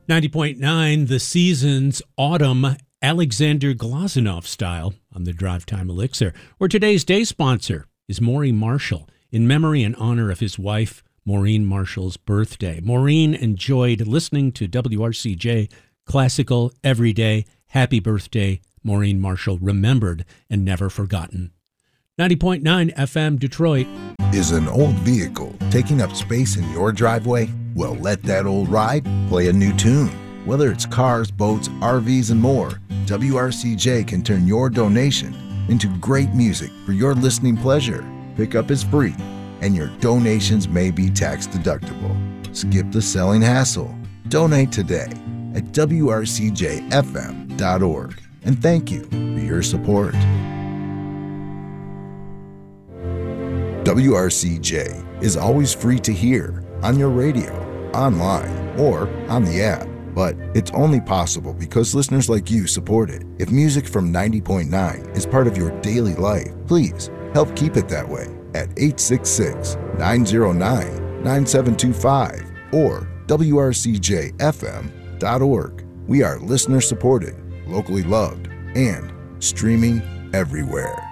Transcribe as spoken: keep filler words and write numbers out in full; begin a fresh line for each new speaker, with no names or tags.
ninety point nine, The Seasons, Autumn, Alexander Glazunov style on the Drive Time Elixir, where today's day sponsor is Maureen Marshall, in memory and honor of his wife, Maureen Marshall's birthday. Maureen enjoyed listening to W R C J Classical every day. Happy birthday, Maureen Marshall, remembered and never forgotten. ninety point nine F M Detroit.
Is an old vehicle taking up space in your driveway? Well, let that old ride play a new tune. Whether it's cars, boats, R Vs, and more, W R C J can turn your donation into great music for your listening pleasure. Pickup is free, and your donations may be tax deductible. Skip the selling hassle. Donate today at W R C J F M dot org. And thank you for your support. W R C J is always free to hear on your radio, online, or on the app. But it's only possible because listeners like you support it. If music from ninety point nine is part of your daily life, please help keep it that way at eight six six, nine zero nine, nine seven two five or W R C J F M dot org. We are listener supported, locally loved, and streaming everywhere.